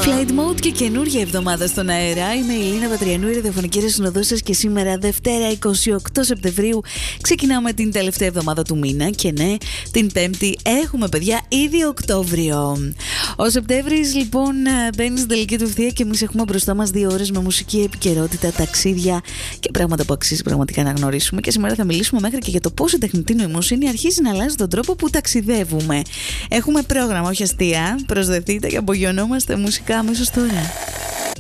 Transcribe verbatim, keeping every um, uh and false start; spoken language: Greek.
Flight Mode και καινούργια εβδομάδα στον αέρα. Είμαι η Λίνα Πατριανού, η ραδιοφωνική συνοδό σας, και σήμερα Δευτέρα είκοσι οκτώ Σεπτεμβρίου ξεκινάμε την τελευταία εβδομάδα του μήνα. Και ναι, την Πέμπτη έχουμε, παιδιά, ήδη Οκτώβριο. Ο Σεπτέμβρης λοιπόν μπαίνει στην τελική του ευθεία και εμείς έχουμε μπροστά μας δύο ώρες με μουσική επικαιρότητα, ταξίδια και πράγματα που αξίζει πραγματικά να γνωρίσουμε. Και σήμερα θα μιλήσουμε μέχρι και για το πώς η τεχνητή νοημοσύνη αρχίζει να αλλάζει τον τρόπο που ταξιδεύουμε. Έχουμε πρόγραμμα, όχι αστεία. Προσδεθείτε και απογειωνόμαστε μουσικά αμέσως τώρα.